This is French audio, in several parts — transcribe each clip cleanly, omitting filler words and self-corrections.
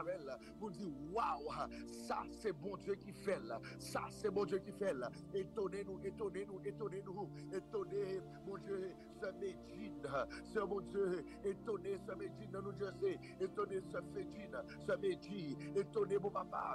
avec pour dire waouh, ça c'est bon Dieu qui fait là, ça c'est bon Dieu qui fait là. Étonnez-nous, étonnez-nous, étonnez-nous, étonnez mon Dieu, ce Médine, ce mon Dieu, étonnez ce Médine dans New Jersey, étonnez ce Fédine, ce Médine, étonnez mon papa,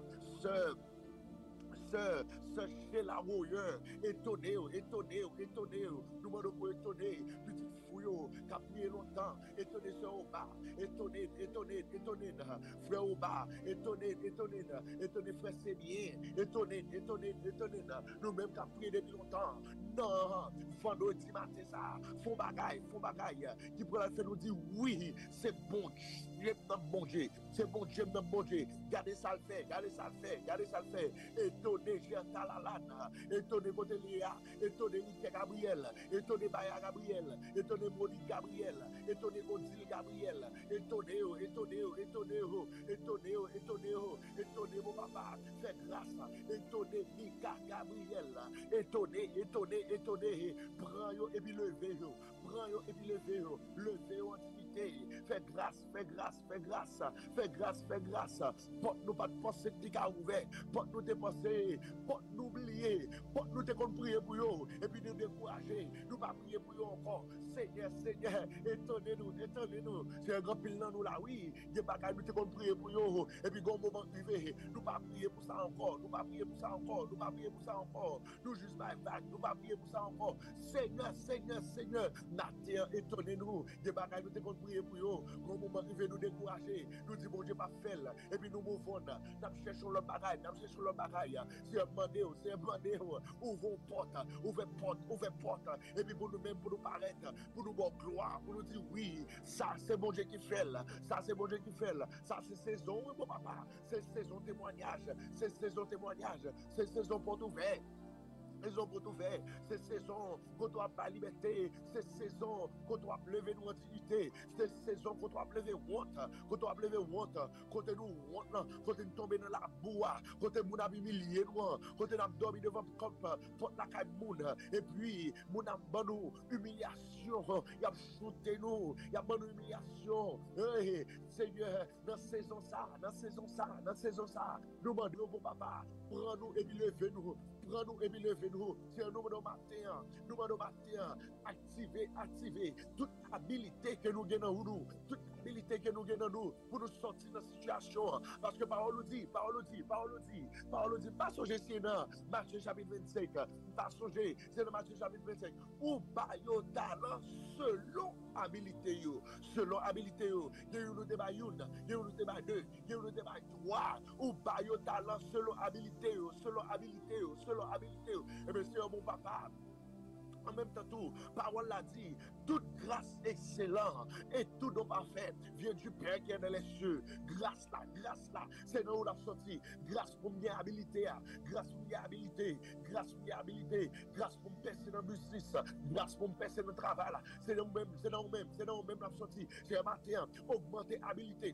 ce chez la warrior, étonné, nous m'en pour étonner, petit fouillot, qui a prié longtemps, étonné sur au bas, étonné, frère au bas, étonné, frère c'est bien, étonné, nous-mêmes qui a prié depuis longtemps, non, vendredi matin ça, font bagaille, qui pourrait faire nous dire oui, c'est bon Dieu, bon Dieu, c'est bon Dieu, bon Dieu, gardez ça le fait, étonné Jean Talalana, étonné côté Léa, étonné Nick Gabriel, étonné Baya Gabriel, étonné Monique Gabriel, étonné Odile Gabriel, étonné mon papa, fait grâce, étonné Mika Gabriel, étonné, prends yo et puis levez yo, levez yo en dignité, fais grâce, porte-nous pas de penser de cas ouvert, porte-nous te penser, porte-nous oublier, porte-nous te prier pour eux, et puis nous décourager, nous pas prier pour eux encore, Seigneur, étonnez-nous, c'est un grand pile dans nous là, oui, des bagages nous te prier pour eux, et puis quand moment arrivé, nous pas prier pour ça encore, nous juste pas vague, nous pas prier pour ça encore, Seigneur, Natia, étonnez-nous, des bagages nous te prier pour eux, quand moment arrivé nous décourager, nous dit bon Dieu pas fait, et puis nous mouvons, nous cherchons le bagaille, c'est un mandé, ouvrons porte, et puis pour nous-mêmes, pour nous paraître, pour nous voir gloire, pour nous dire oui, ça c'est bon Dieu qui fait, ça c'est saison, mon papa, c'est saison témoignage, c'est saison porte ouverte. Saison pour tout faire, c'est saison qu'on doit pas liberté, c'est saison qu'on doit lever nos dignité, c'est saison qu'on doit lever honte, côté nous honte, côté nous tomber dans la boue, côté nous a humilié nous, côté nous dormi devant porte la caille moun, et puis moun a nous humiliation, il a shooté nous, il a nous humiliation. Seigneur, dans saison ça, nous demandons pour papa, prends-nous et puis levez-nous. Prends-nous et puis levez-nous. C'est un nouveau matin. Activez toute habilité que nous gagnons nous. Toute habilité que nous gagnons nous pour nous sortir de la situation. Parce que parole nous dit, pas songer c'est dans Matthieu chapitre 25. Pas songer, c'est dans Matthieu chapitre 25. Ou ba yo talent selon habilité yo. Nous débat une, nous débat deux, nous débat trois. Ou ba yo talent selon habilité yo. Et bien, c'est mon papa. En même temps, tout, parole l'a dit, toute grâce excellente et tout don parfait vient du Père qui est dans les cieux. Grâce là, c'est nous où l'a sorti. Grâce pour me habilité, grâce pour me percer dans le business, grâce pour me percer dans le travail. C'est nous-mêmes l'a sorti. C'est un matin, augmenter habilité.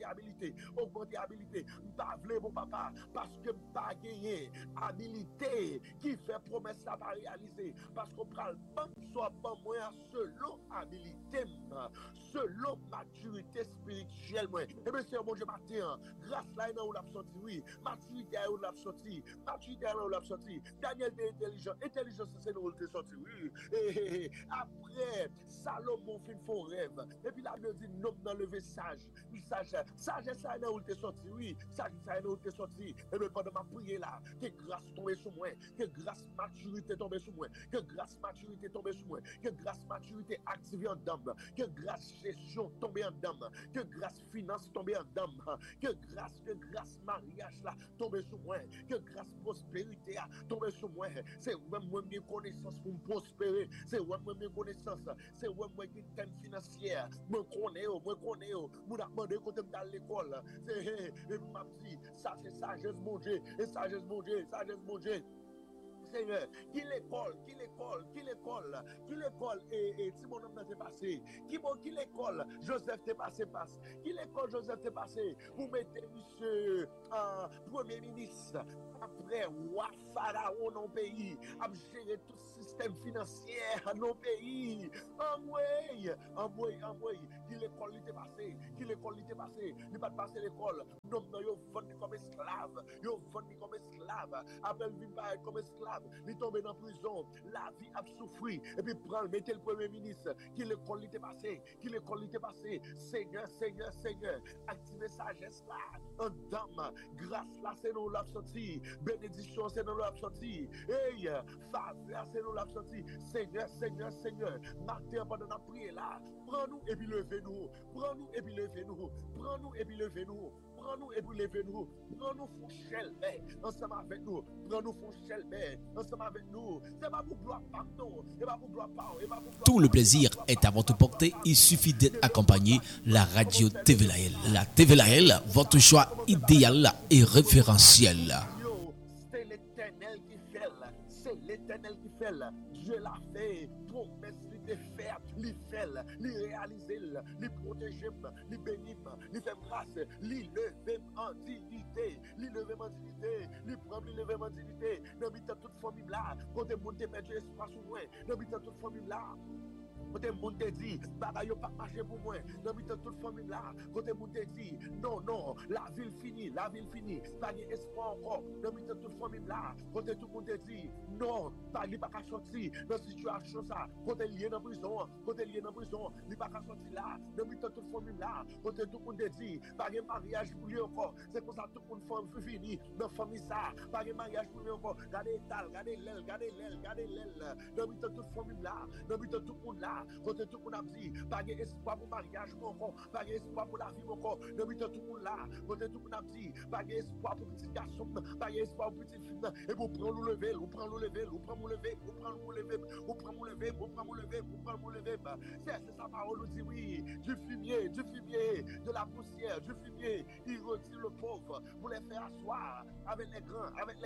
Pas vle mon papa, parce que pas gagné habilité qui fait promesse à pas réaliser. Parce qu'on soit pas moins selon habilité, selon maturité spirituelle. Et bien, c'est bon Dieu matin, grâce là, où l'a sorti, oui, maturité où l'a sorti, Daniel est intelligence, c'est nous où l'a sorti, oui. Et après, Salomon fait un rêve, et puis la Bible dit, non, dans lever sage, sagesse ça où l'a sorti, oui, sagesse ça où l'a sorti, et bien, pendant ma prière là, que grâce tombe sur moi, que grâce maturité tombe sur moi, que grâce maturité tombe sur moi, que grâce maturité activée en dame, que grâce gestion tombe en dame, que grâce finance tombe en dame, que grâce mariage là tombe sur moi, que grâce prospérité tombe sur moi. C'est moi mes connaissances pour me prospérer, c'est moi mes connaissances, c'est moi qui thème financière, moi connais, moi a demandé quand je dans l'école, c'est m'a dit ça c'est sagesse mon Dieu, et sagesse mon Dieu. Seigneur, qui l'école, et si mon homme n'a pas passé, qui l'école, Joseph t'est passé, qui l'école, Joseph t'est passé, vous mettez monsieur Premier ministre, après, roi Pharaon dans le pays, à gérer tout le système financier dans le pays, qui l'école était passé, il pas passé l'école, non, yo vendu comme esclave, après il vient comme esclave, il tombe dans prison, la vie a souffri, et puis prend, mettez le premier ministre, qui l'école était passé, Seigneur, activez sagesse là, en dame, grâce là, c'est nous l'a sorti, bénédiction, c'est nous l'a sorti, hey, faveur, c'est nous l'a sorti, Seigneur, matin pendant la prière là, prends-nous et puis levez-nous, prends-nous et puis levez-nous, prends-nous et puis levez-nous, prends-nous Fonchel, ensemble avec nous, prends-nous Fonchel, ensemble avec nous, c'est pas pour gloire pardon, c'est pas pour gloire pardon, Tout le plaisir est à votre portée, il suffit d'être accompagné la radio TVLAL. La TVLAL, votre choix idéal et référentiel. C'est l'Éternel qui fait, c'est l'Éternel qui fait, Dieu l'a fait, promesse lui fait, lui fait, lui réaliser, lui protéger, lui bénir, lui faire grâce, lui lever en dignité, lui prendre, lui lever en dignité, dans toute famille là, quand tu montes, mettre espace ou moins, dans toute famille là. Côté monde te dit, bagaille yo pas marcher pour moi. Dans toute famille là, côté monde te dit, non, la ville finie, pas d'espoir encore. Dans toute famille là, côté tout le monde te dit, non, pas li pas qu'à sortir dans situation ça. Côté lié dans prison, li pas qu'à sortir là. Dans toute famille là, côté tout le monde te dit, pas de mariage pour lui encore. C'est pour ça tout le monde fini dans famille ça, pas de mariage pour lui encore. Regardez l'aile. Dans toute famille là, dans tout le monde là. Côté tout le monde a dit, pas d'espoir pour mariage encore, pas d'espoir pour la vie encore, depuis tout le monde là, côté tout le monde a dit, pas d'espoir pour petit garçon, pas d'espoir pour petit fille, et vous prenez le lever, c'est sa parole dit oui, du fumier, de la poussière, du fumier, il retire le pauvre pour les faire asseoir avec les grands,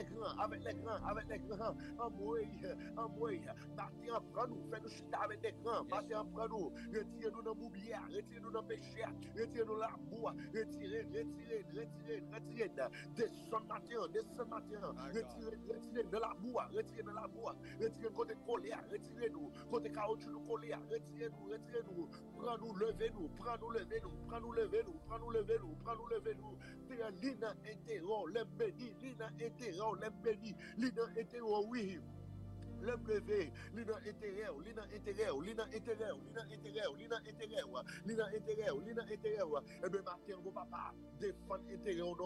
en mouille, partir en prendre, faire nous chuter avec les grands. Passez en prendre, retirez-nous dans boubière, retirez-nous dans péché, retirez-nous la boue, retirez, descendez matin, retirez dans la boue, retirez côté colère, retirez-nous, côté caoutchouc nous colère, retirez-nous, prends-nous, levez-nous, Lina interrompt, les bénis, Lina interrompt, oui. Le lever, lina intérieur, et bien matin, vos papa, défendre intérieur,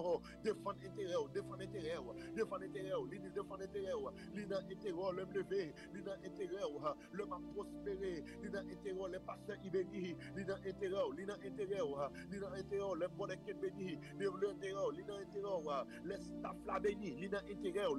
lina intérieur, le lever, lina intérieur, le m'a prospéré, lina intérieur, les pasteurs y béni, lina intérieur, le bon qui béni, lina intérieur, les staff la béni, lina intérieur,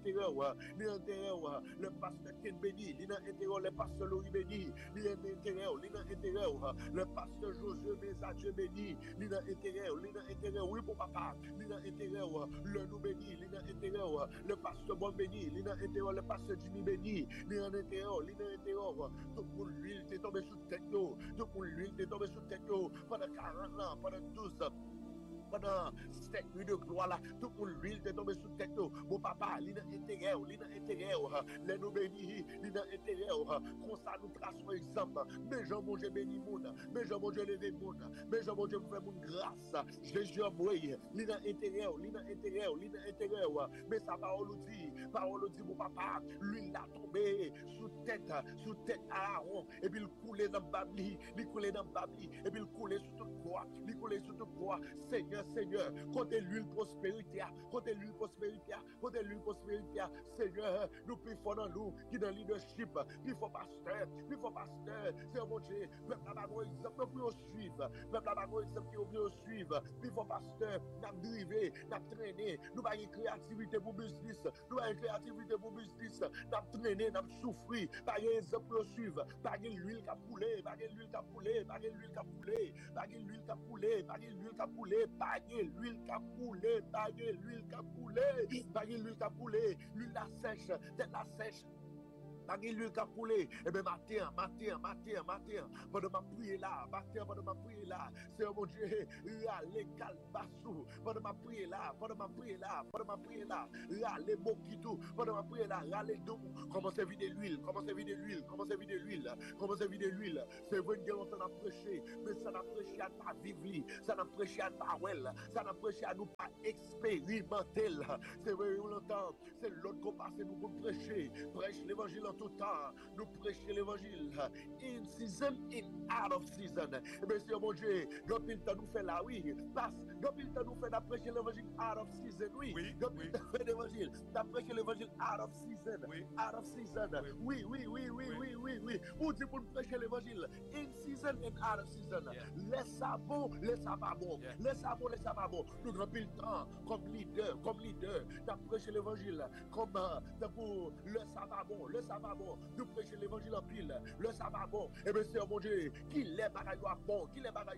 le pasteur Ken béni, l'ina intérieur, le pasteur Louis béni, l'ina intérieur, le pasteur Josué Bézadieu béni, l'ina intérieur, oui pour papa, l'ina intérieur, le nous béni, l'ina intérieur, le pasteur Bon béni, l'ina intérieur, le pasteur Jimmy béni, l'ina intérieur, tout pour l'huile t'est tombé sous tête, pendant 40 ans, pendant 12 ans. Pendant cette nuit de gloire là, tout le monde l'huile est tombé sous tête. Mon papa, l'ina intérieur, les nous bénis, l'ina intérieur, comme ça nous traçons exemple. Mais Jean mon Dieu béni monde, mais Jean mon Dieu levé monde, mais Jean mon Dieu fait mon grâce. Jésus a mouillé, l'ina intérieur, mais sa parole dit mon papa, l'huile a tombé sous tête Aaron, et puis il coulait dans Babli, et puis il coulait sous toute croix, Seigneur, côté l'huile prospérité, Seigneur, nous prions dans nous, qui dans le leadership, il faut pasteur, c'est mon Dieu, peuple là-bas, exemple, nous suivre, il faut pasteur, nous driver, nous traîner, nous avons une créativité pour business, nous traîner, nous souffrir, par exemple, pour suivre, par l'huile qui a coulé, bagay l'huile qui a coulé, bagay l'huile qui a coulé, bagay l'huile qui a coulé, l'huile la sèche, tête la sèche. Bagay l'huile qui a coulé, et bien matin, pendant ma prière là, pendant ma prière là, c'est mon Dieu, les calbassou, pendant ma prière là, les mokitou, pendant ma prière là, les dons, commencez à vider l'huile, c'est vrai que longtemps a prêché, mais ça n'a prêché à pas vivre, ça n'a prêché à pas well, ça n'a prêché à nous pas expérimenter, c'est vrai longtemps, c'est l'autre qu'on passe nous pour prêche l'évangile tout temps, nous prêcher l'évangile in season, in out of season. Et bien, Seigneur mon Dieu, quand il nous fait là, oui, parce quand il nous fait prêcher l'évangile out of season, oui, quand il nous fait l'évangile, prêcher l'évangile out of season, oui, ou dit pour prêcher l'évangile in season and out of season. Laisse ça bon, pas bon. Nous avons le temps comme leader, d'apprêcher prêcher l'évangile comme pour le sabbat bon, de prêcher l'évangile en pile, le sabbat bon. Et bien Seigneur mon Dieu, qu'il est bagaille bon,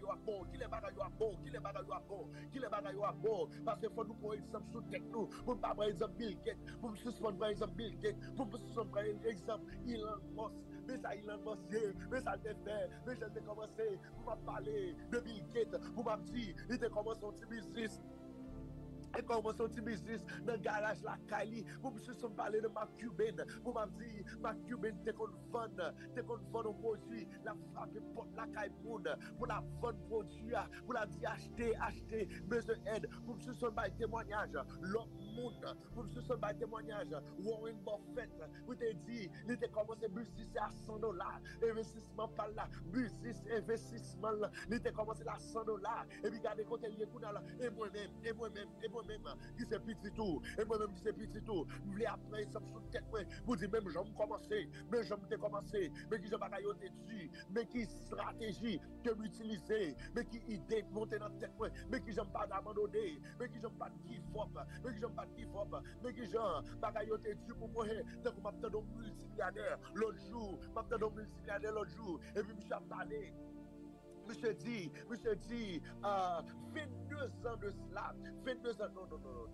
parce qu'il faut nous prendre exemple sous tête nous, pour ne pas prendre exemple Bill Gates, pour me suspendre par exemple Bill Gates, pour me suspendre par exemple Elon Musk, mais ça Elon Musk, mais ça t'est fait, mais je t'ai commencé, pour me parler de Bill Gates, pour me dire, il était commencé son petit business. Et comment son petit business dans le garage la Kali, pour me suis parler de Mark Cuban, pour me dire, Mark Cuban, t'es qu'on vend un produit, la frappe porte la Kali pour la vendre produit, pour la dire acheter, besoin d'aide, pour me suis parler témoignage, l'autre monde, pour me suis parler témoignage, Warren Buffett, vous te dit, il était commencé business à $100, investissement par là, business, investissement là, il était commencé à $100, et puis regardez quand il est là, et moi-même, qui c'est petit tout, et moi-même qui c'est petit tout, je voulais après ça sous tête, vous dites même j'aime commencer, mais qui j'aime bagaille dessus, mais qui stratégie que m'utiliser, mais qui idée monter dans tête, mais qui j'aime pas abandonner, mais qui j'aime pas give up, mais qui j'aime bagaille dessus pour moi, tant que m'attends multimilliardaire l'autre jour, et puis je suis parlé. Monsieur dit, 22 ans de cela, 22 ans, non,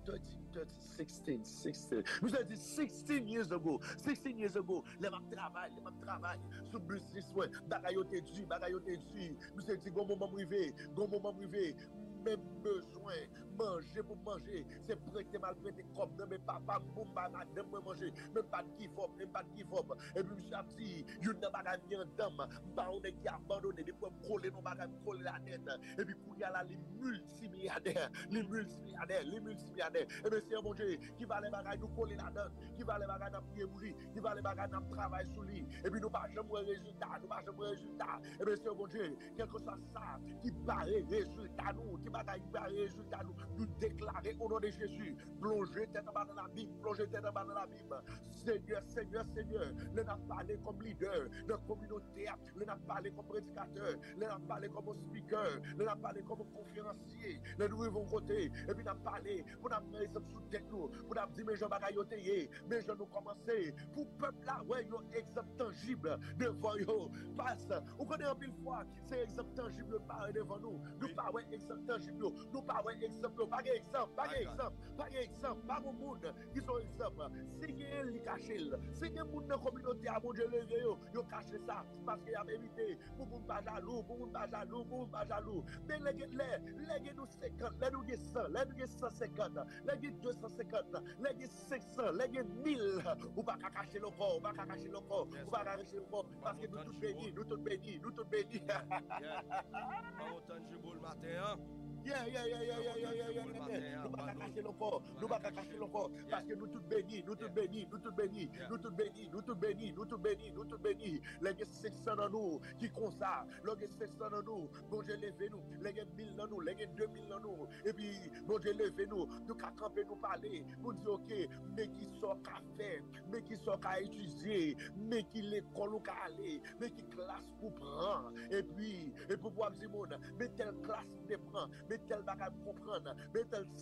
16. Monsieur dit 16 years ago, les m'a travail, sur business, bagayote dessus, monsieur dit, gon moment privé, même besoin manger pour manger, c'est prêter mal prêter comme mais papa boumba madame pour manger, même pas de give up, et puis monsieur a dit you n'a pas gagné en dame, pas on est qui abandonné des fois coller nos bagages coller la tête, et puis pour y aller les multimilliardaires, et bien c'est mon Dieu qui va les bagages nous coller la tête, qui va les bagages nous prier pour lui, qui va les bagages nous travailler sur lui, et puis nous pas jamais résultat, et bien c'est mon Dieu quelque chose ça qui paraît résultat nous qui bagaille résultat nous déclarer au nom de Jésus, plonger tête en bas dans la Bible, Seigneur, nous avons parlé comme leader de la communauté, nous avons parlé comme prédicateur, nous avons parlé comme speaker, nous avons parlé comme conférencier, nous devons côté, et puis nous avons parlé, pour nous mettre sous tête nous, pour nous dire, mais je bagaille, mais je nous commencer, pour le peuple là, ouais, un exemple tangible devant eux, parce, on connaît en pile fois, c'est exemple tangible devant nous, nous pas ouais exemple tangible, nous pas ouais exemple, pas exemple, pas mon monde qui sont exemple, c'est qu'il li caché, c'est que monde dans communauté à mon Dieu levé yo caché ça parce qu'il y a évité pour moun pas jaloux, mais les nous 50, les nous 100, les nous 150, les 250, les 500, les 1000 ou pas cacher le corps, parce que nous tout bénis. Yeah. Nous pas cacher le corps, parce que nous tout bénis. Les 600 dans nous qui consacrent, les 600 dans nous, bon Dieu levez nous, les 1000 dans nous, les 2000 dans nous, et puis bon Dieu levez nous, nous qu'à camper nous parler, pour dire ok, mais qui sont qu'à faire, mais qui sont qu'à étudier, mais qui l'école ou qu'à aller, mais qui classe pour prendre, et pour pouvoir dire mais telle classe de prendre, mais tel bagage comprendre, mais telle stratégie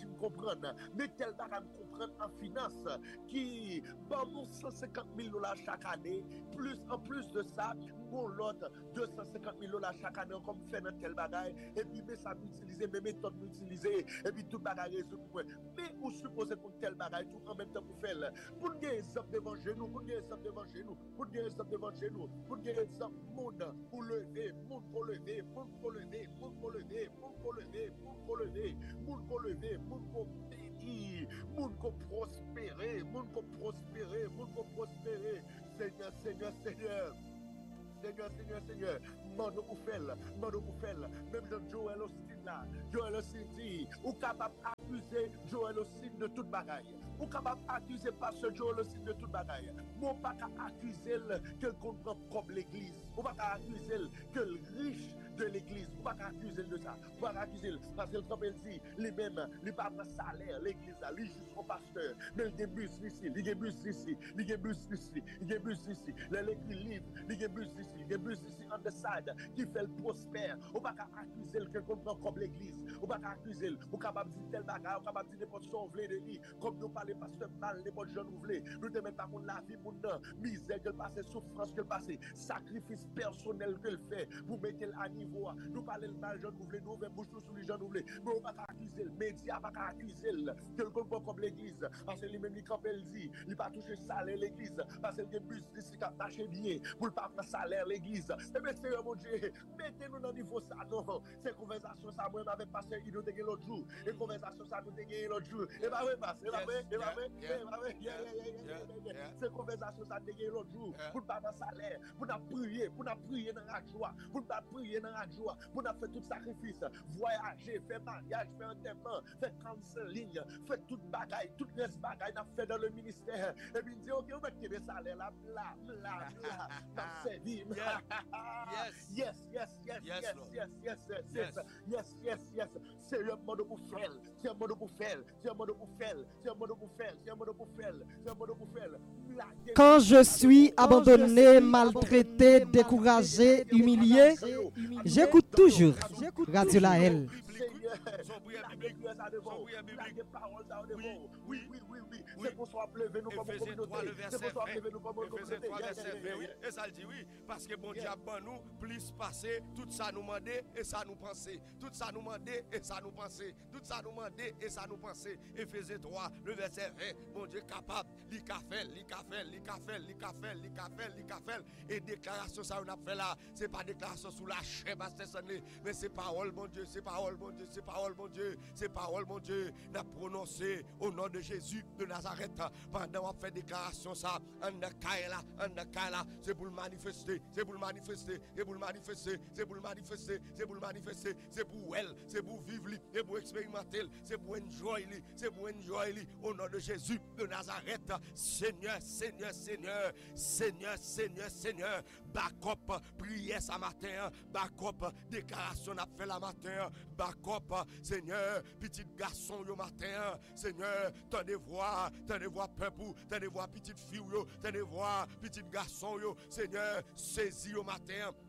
si me comprendre, mais tel bagage me comprendre en finance, qui, bon, nous 150 000 dollars chaque année, en plus de ça, mon lot 250 000 dollars chaque année, comme fait dans tel bagage, et puis, mais ça m'utiliser, mes méthodes m'utiliser, et puis tout bagage résout pour moi. Mais vous supposez pour tel bagage, tout en même temps pour faire, pour nous gagner exemple devant chez nous, pour nous gagner exemple devant chez nous, pour nous gagner exemple devant chez nous, pour nous gagner exemple monde pour lever, monde pour lever, monde pour lever, monde pour lever, monde pour lever, monde pour lever, monde pour lever, monde pour bénir, monde pour prospérer, monde pour prospérer, monde pour prospérer. Seigneur, Seigneur, Seigneur. Seigneur, mande pour faire, même Jean Joël Austin là, Joël Austin dit, ou capable d'accuser Joël Austin de toute bagaille, ou capable d'accuser pasteur Joël Austin de toute bagaille, ou pas accuser que comprend comme l'église, ou pas accuser que le riche de l'église, ou pas accuser de ça, ou pas accuser parce que le trompe dit, lui-même, il pas de salaire, l'église là, lui juste son pasteur, mais il a bus ici, il a bus ici, il a bus ici, il a bus ici, l'église livre, il a bus ici. Il y a bus ici on the side qui fait le prospère. On va pas accuser le quelqu'un comme l'église. On va pas accuser le. On capable de dire tel bagage, on capable de dire n'importe son vle de lui. Comme nous parlons pasteur mal, n'importe jeune nous voulons. Nous te mettons pas contre la vie, pour nous misère qu'elle passe, souffrance qu'elle passe, sacrifice personnel qu'elle fait pour mettre à niveau. Nous parlons le mal, jeune nous voulons, nous ouvrons bouche sur les jeunes nous voulons. Mais on va pas accuser le média, pas accuser le quelqu'un comme l'église. Parce que lui-même, quand elle dit, il pas toucher salaire l'église. Parce que le bus ici qui a taché bien pour le pas salaire l'église. Eh bien, Seigneur mon Dieu, mettez-nous dans le niveau ça, non. Ces conversations, ça, moi, avec pasteur Ido de l'autre jour. Et conversations, ça, nous de l'autre jour. Et bah, oui, c'est la vrai, ces conversations, ça, de l'autre jour. Pour ne pas avoir salaire, pour nous prier, dans la joie, pour ne pas prier dans la joie, pour nous faire tout sacrifice, voyager, faire mariage, faire enterrement, faire counseling, faire toute bagaille, toute reste bagaille, nous fait dans le ministère. Et puis, dit, ok, on va quitter le salaire là, servir. Yes. C'est un mode pour faire. Quand je suis abandonné, maltraité, découragé, humilié, j'écoute toujours Radio Lahel. Oui. C'est pour ça que nous comme communauté. C'est pour ça que nous comme communauté. Et ça le dit oui, parce que bon Dieu a nous plus passé, tout ça nous mandé et ça nous pensait. Tout ça nous mandé et ça nous pensait. Tout ça nous mandé et ça nous pensait. Éphésiens 3, le verset 20, bon Dieu capable, li ka fait. Et déclaration ça on a fait là, c'est pas déclaration sous la chair, mais c'est parole mon Dieu, c'est parole mon Dieu, n'a prononcé au nom de Jésus de Nazareth pendant on fait déclaration ça, en Kaila, c'est pour le manifester, c'est pour elle, c'est pour vivre, c'est pour expérimenter, c'est pour enjoy, au nom de Jésus de Nazareth. Seigneur, backup, prière ce matin, backup, déclaration n'a fait la matin, backup, Seigneur, petit garçon yo matin, Seigneur, tenez voir peuple, tenez voir petite fille yo, tenez voir petit garçon yo, Seigneur, saisis au matin.